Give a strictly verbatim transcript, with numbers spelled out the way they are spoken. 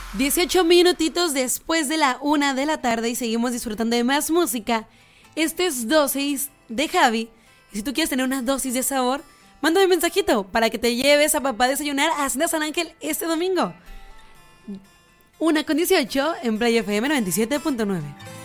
dieciocho minutitos después de la una de la tarde y seguimos disfrutando de más música. Este es Dosis de Javi. Y si tú quieres tener una dosis de sabor, mándame un mensajito para que te lleves a papá a desayunar a Hacienda San Ángel este domingo. Una con dieciocho en Play F M noventa y siete punto nueve.